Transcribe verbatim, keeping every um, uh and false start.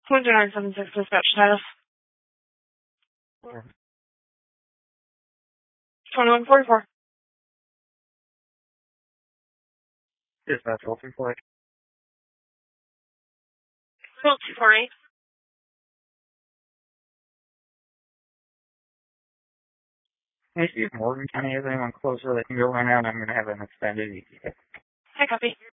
two nine seven six dispatch status. twenty-one forty-four. Dispatch, roll three four eight. Roll two four eight. Can you see if Morgan County has anyone closer that can go right now, and I'm going to have an extended E T A. Hi, copy.